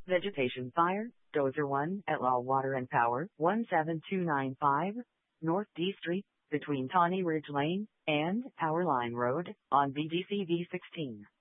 Vegetation fire, Dozer 1 at Law Water and Power, 17295, North D Street, between Tawny Ridge Lane and Power Line Road, on BDCV 16.